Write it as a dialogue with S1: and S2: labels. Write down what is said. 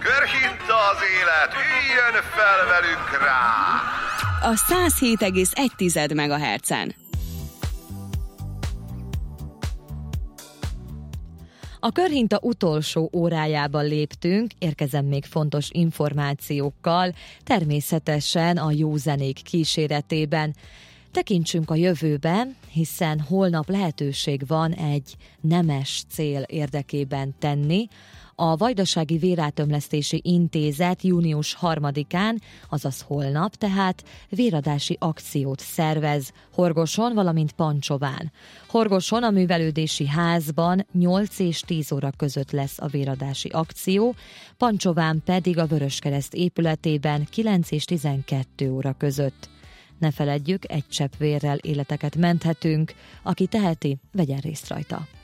S1: Körhinta az élet, üljön fel velünk rá!
S2: A 107,1 MHz-en.
S3: A Körhinta utolsó órájában léptünk, érkezem még fontos információkkal, természetesen a jó zenék kíséretében. Tekintsünk a jövőbe, hiszen holnap lehetőség van egy nemes cél érdekében tenni. A Vajdasági Vérátömlesztési Intézet június 3-án, azaz holnap, tehát véradási akciót szervez Horgoson, valamint Pancsován. Horgoson a művelődési házban 8 és 10 óra között lesz a véradási akció, Pancsován pedig a Vöröskereszt épületében 9 és 12 óra között. Ne feledjük, egy csepp vérrel életeket menthetünk, aki teheti, vegyen részt rajta.